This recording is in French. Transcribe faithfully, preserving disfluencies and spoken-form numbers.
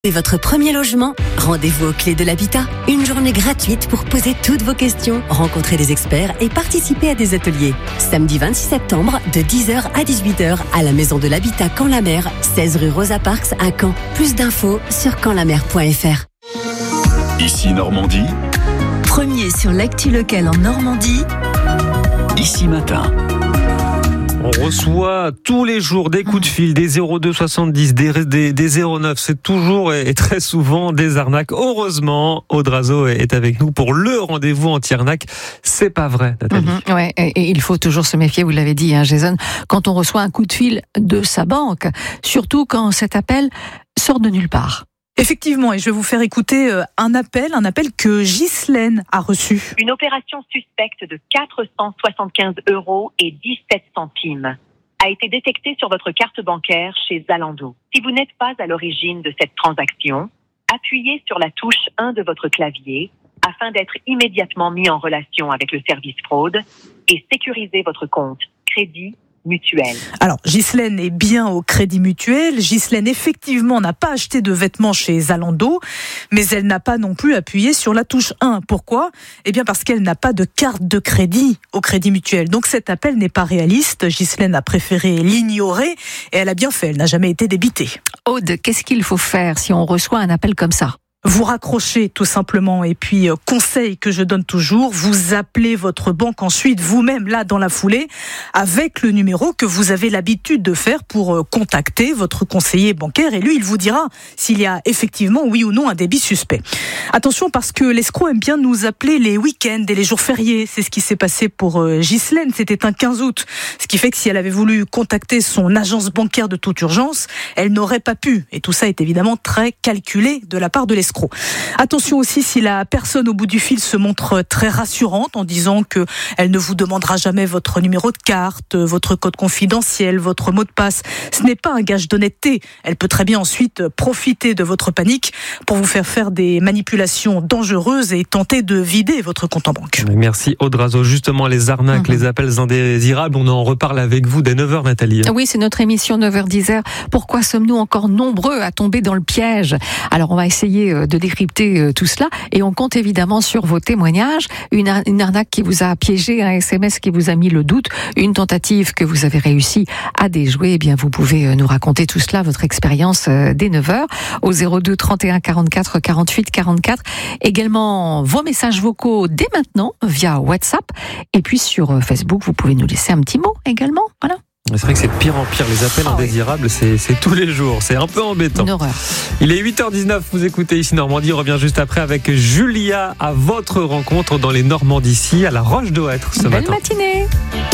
Et votre premier logement, rendez-vous aux Clés de l'Habitat. Une journée gratuite pour poser toutes vos questions, rencontrer des experts et participer à des ateliers. Samedi vingt-six septembre, de dix heures à dix-huit heures, à la Maison de l'Habitat Caen-la-Mer, seize rue Rosa Parks à Caen. Plus d'infos sur caen la mer point f r. Ici Normandie. Premier sur l'actu locale en Normandie. Ici Matin. On reçoit tous les jours des coups de fil, des zéro deux soixante-dix, des, des, des zéro neuf. C'est toujours et très souvent des arnaques. Heureusement, Aude Razeau est avec nous pour le rendez-vous anti-arnaque. C'est pas vrai, Nathalie. Mmh, ouais, et, et il faut toujours se méfier, vous l'avez dit, hein, Jason, quand on reçoit un coup de fil de sa banque, surtout quand cet appel sort de nulle part. Effectivement, et je vais vous faire écouter un appel, un appel que Ghislaine a reçu. Une opération suspecte de quatre cent soixante-quinze euros et dix-sept centimes a été détectée sur votre carte bancaire chez Zalando. Si vous n'êtes pas à l'origine de cette transaction, appuyez sur la touche un de votre clavier afin d'être immédiatement mis en relation avec le service fraude et sécuriser votre compte Crédit Mutuel. Alors, Ghislaine est bien au Crédit Mutuel. Ghislaine, effectivement, n'a pas acheté de vêtements chez Zalando, mais elle n'a pas non plus appuyé sur la touche un. Pourquoi ? Eh bien, parce qu'elle n'a pas de carte de crédit au Crédit Mutuel. Donc, cet appel n'est pas réaliste. Ghislaine a préféré l'ignorer et elle a bien fait. Elle n'a jamais été débitée. Aude, qu'est-ce qu'il faut faire si on reçoit un appel comme ça ? Vous raccrochez tout simplement et puis euh, conseil que je donne toujours, vous appelez votre banque ensuite vous-même là dans la foulée avec le numéro que vous avez l'habitude de faire pour euh, contacter votre conseiller bancaire et lui il vous dira s'il y a effectivement oui ou non un débit suspect. Attention parce que l'escroc aime bien nous appeler les week-ends et les jours fériés, c'est ce qui s'est passé pour euh, Ghislaine, c'était un quinze août, ce qui fait que si elle avait voulu contacter son agence bancaire de toute urgence, elle n'aurait pas pu et tout ça est évidemment très calculé de la part de l'escroc. Attention aussi si la personne au bout du fil se montre très rassurante en disant que elle ne vous demandera jamais votre numéro de carte, votre code confidentiel, votre mot de passe. Ce n'est pas un gage d'honnêteté. Elle peut très bien ensuite profiter de votre panique pour vous faire faire des manipulations dangereuses et tenter de vider votre compte en banque. Merci Aude Razeau. Justement, les arnaques, mmh. les appels indésirables, on en reparle avec vous dès neuf heures, Nathalie. Oui, c'est notre émission neuf heures dix heures. Pourquoi sommes-nous encore nombreux à tomber dans le piège ? Alors, on va essayer de décrypter tout cela et on compte évidemment sur vos témoignages. Une, ar- une arnaque qui vous a piégé, un S M S qui vous a mis le doute, une tentative que vous avez réussi à déjouer. Eh bien, vous pouvez nous raconter tout cela, votre expérience dès neuf heures au zéro deux trente et un quarante-quatre quarante-huit quarante-quatre. Également, vos messages vocaux dès maintenant via WhatsApp. Et puis sur Facebook, vous pouvez nous laisser un petit mot également. Voilà. C'est vrai que c'est de pire en pire, les appels ah indésirables, oui. c'est, c'est tous les jours, c'est un peu embêtant. Une horreur. Il est huit heures dix-neuf, vous écoutez Ici Normandie, revient juste après avec Julia à votre rencontre dans les Normandies, à la Roche d'Oêtre ce Belle matin. Belle matinée.